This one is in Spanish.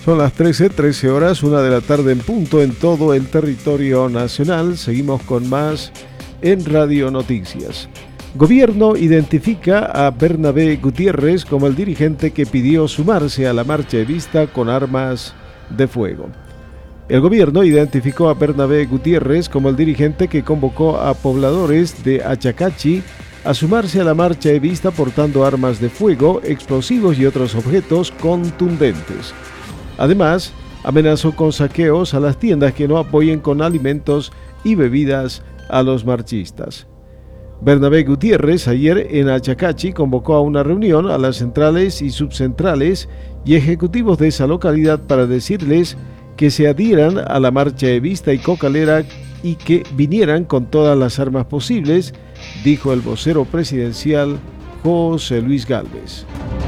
Son las 13 horas, 1 de la tarde en punto en todo el territorio nacional. Seguimos con más en Radio Noticias. Gobierno identifica a Bernabé Gutiérrez como el dirigente que pidió sumarse a la marcha evista con armas de fuego. El gobierno identificó a Bernabé Gutiérrez como el dirigente que convocó a pobladores de Achacachi a sumarse a la marcha evista portando armas de fuego, explosivos y otros objetos contundentes. Además, amenazó con saqueos a las tiendas que no apoyen con alimentos y bebidas a los marchistas. Bernabé Gutiérrez ayer en Achacachi convocó a una reunión a las centrales y subcentrales y ejecutivos de esa localidad para decirles que se adhieran a la marcha evista y cocalera y que vinieran con todas las armas posibles, dijo el vocero presidencial José Luis Gálvez.